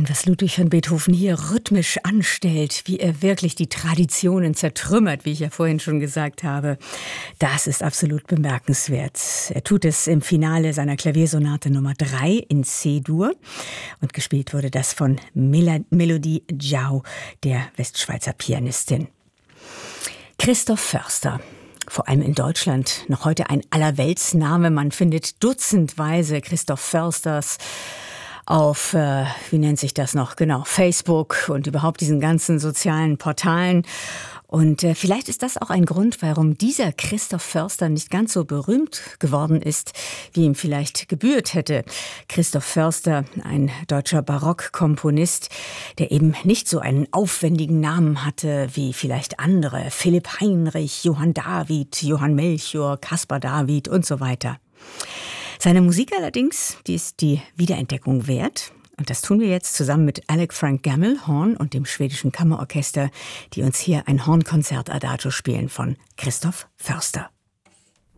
was Ludwig van Beethoven hier rhythmisch anstellt, wie er wirklich die Traditionen zertrümmert, wie ich ja vorhin schon gesagt habe, das ist absolut bemerkenswert. Er tut es im Finale seiner Klaviersonate Nummer 3 in C-Dur und gespielt wurde das von Melodie Jau, der Westschweizer Pianistin. Christoph Förster. Vor allem in Deutschland noch heute ein Allerweltsname. Man findet dutzendweise Christoph Försters auf, wie nennt sich das noch? Genau, Facebook und überhaupt diesen ganzen sozialen Portalen. Und vielleicht ist das auch ein Grund, warum dieser Christoph Förster nicht ganz so berühmt geworden ist, wie ihm vielleicht gebührt hätte. Christoph Förster, ein deutscher Barockkomponist, der eben nicht so einen aufwendigen Namen hatte wie vielleicht andere. Philipp Heinrich, Johann David, Johann Melchior, Caspar David und so weiter. Seine Musik allerdings, die ist die Wiederentdeckung wert. Und das tun wir jetzt zusammen mit Alec Frank Gammel, Horn und dem schwedischen Kammerorchester, die uns hier ein Hornkonzert Adagio spielen von Christoph Förster.